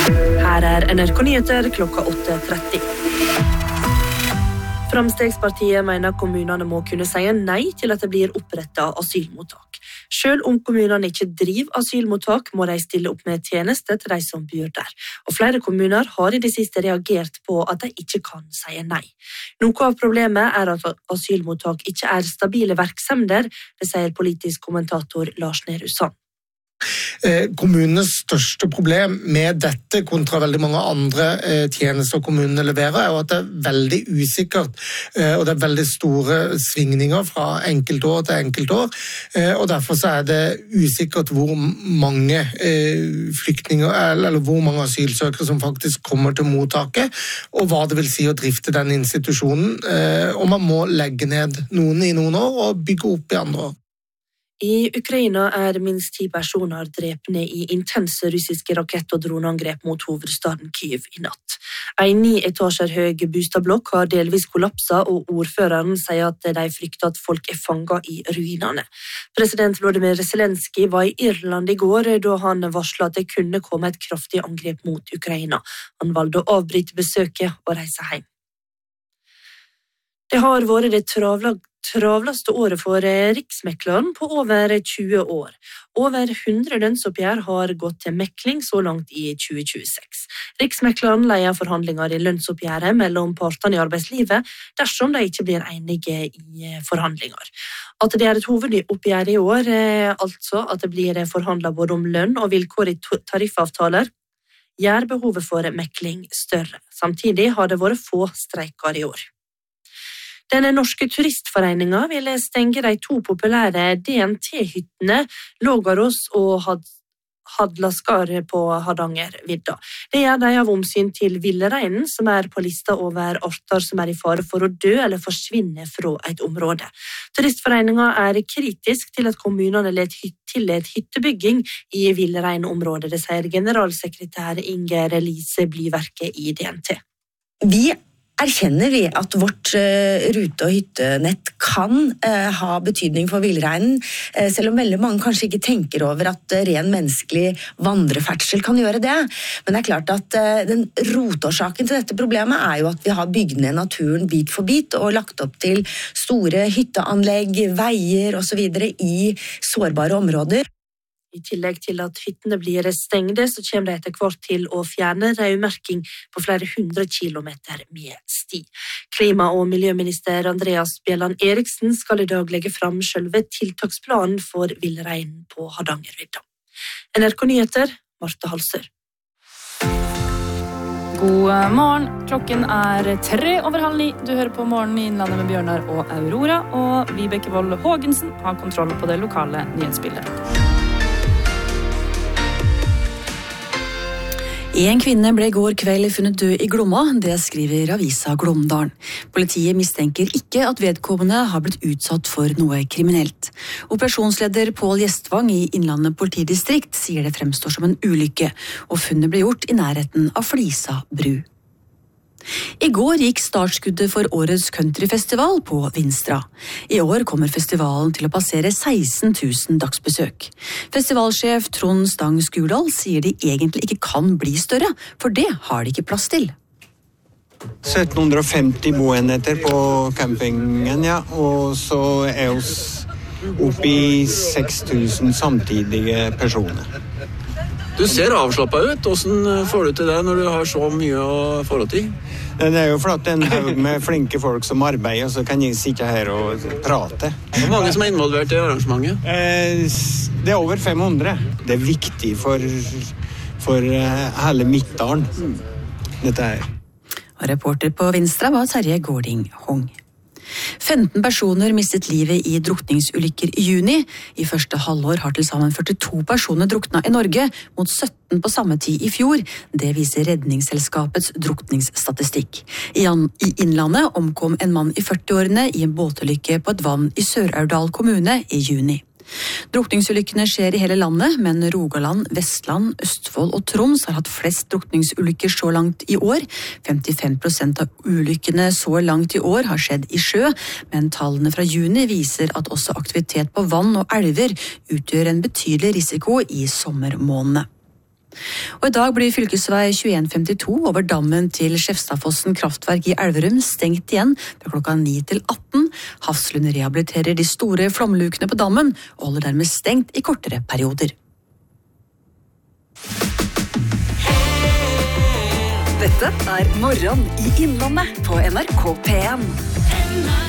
Her NRK Nyheter klokka 8:30. Framstegspartiet mener kommunene må kunne si nei til at det blir opprettet asylmottak. Selv om kommunene ikke driver asylmottak, må de stille opp med tjenester til de som bor der. Og flere kommuner har i det siste reagert på at de ikke kan si nei. Noe av problemet er at asylmottak ikke er stabile virksomheter, det sier politisk kommentator Lars Nehru Sand. Kommunenes største problem med dette kontra veldig mange andre tjenester kommunene leverer er jo at det er veldig usikkert, og det er veldig store svingninger fra enkeltår til enkeltår, og derfor så er det usikkert hvor mange flyktninger eller hvor mange asylsøkere som faktisk kommer til mottaket, og hva det vil si å drifte den institusjonen, og man må legge ned noen i noen år og bygge opp i andre år. I Ukraina er minst 10 personer drepne i intense russiske rakett- og droneangrep mot hovedstaden Kyiv i natt. En 9 etasjer høy bostadblokk har delvis kollapset, og ordføreren sier at de frykter at folk er fanget i ruinene. President Volodymyr Zelenskyj var i Irland i går, da han varslet at det kunne komme et kraftig angrep mot Ukraina. Han valgte å avbryte besøket og reise hjem. Det har vært det travleste året for Riksmekleren på over 20 år. Over 100 lønnsoppgjør har gått til mekling så langt i 2026. Riksmekleren leier forhandlinger i lønnsoppgjøret mellom partene i arbeidslivet dersom de ikke blir enige i forhandlinger. At det er et hovedoppgjør i år, altså at det blir forhandlet både om lønn og vilkår i tariffavtaler, gjør behovet for mekling større. Samtidig har det vært få streiker i år. Den norske turistforeningen ville stenge de 2 populære DNT-hyttene Lågarås og Hadlaskar på Hardangervidda. Det gjør de av omsyn til villreinen, som er på lista over arter som er i fare for å dø eller forsvinne fra et område. Turistforeningen er kritisk til at kommunene tillot hyttebygging i villreinområdet, det sier generalsekretær Inger Lise Blyverke i DNT. Vi erkjenner vi at vårt rute- og hyttenett kan ha betydning for villreinen, selv om veldig mange kanskje ikke tenker over at ren menneskelig vandreferdsel kan gjøre det. Men det er klart at den rotårsaken til dette problemet er jo at vi har bygd ned naturen bit for bit og lagt opp til store hytteanlegg, veier og så videre i sårbare områder. I tillegg til at hyttene blir stengde, så kommer de etter hvert til å fjerne rødmerking på flere 100 kilometer med sti. Klima- og miljøminister Andreas Bjelland Eriksen skal i dag legge fram selve tiltaksplanen for villreinen på Hardangervidda. NRK Nyheter, Marte Halsør. God morgen, klokken er 8:03. Du hører på Morgen i Innlandet med Bjørnar og Aurora, og Vibeke Wold Haagensen har kontroll på det lokale nyhetsbildet. En kvinne ble i går kveld funnet død i Glomma, det skriver avisa Glåmdalen. Politiet mistenker ikke at vedkommende har blitt utsatt for noe kriminelt. Operasjonsleder Pål Gjestvang i Innlandet politidistrikt sier det fremstår som en ulykke, og funnet ble gjort i nærheten av Flisa bru. I går gikk startskuddet for årets countryfestival på Vinstra. I år kommer festivalen til å passere 16 000 dagsbesøk. Festivalsjef Trond Stang Skurdal sier de egentlig ikke kan bli større, for det har de ikke plass til. 1750 boenheter på campingen, ja, og så er oss oppe i 6000 samtidige personer. Du ser avslappet ut. Hvordan får du til det når du har så mye å forhold til? Det er jo fordi det er en haug med flinke folk som arbeider, så kan jeg sitte her og prate. Hvor mange som er involvert i arrangementet? Det er over 500. Det er viktig for hele Midtdalen, dette her. Og reporter på Vinstra var Terje Gårding Hong. 15 personer mistet livet i drukningsulykker i juni. I første halvår har til sammen 42 personer druknet i Norge, mot 17 på samme tid i fjor. Det viser Redningsselskapets drukningsstatistikk. I Innlandet omkom en mann i 40-årene i en båtulykke på et vann i Sør-Aurdal kommune i juni. Drukningsulykkene skjer i hele landet, men Rogaland, Vestland, Østfold og Troms har hatt flest drukningsulykker så langt i år. 55% av ulykkene så langt i år har skjedd i sjø, men tallene fra juni viser at også aktivitet på vann og elver utgjør en betydelig risiko i sommermånedene. Og i dag blir fylkesvei 2152 over dammen til Skjefstadfossen kraftverk i Elverum stengt igjen fra klokka 9 til 18. Hafslund rehabiliterer de store flomlukene på dammen og holder dermed stengt i kortere perioder. Dette er Morgen i Innlandet på NRK P1.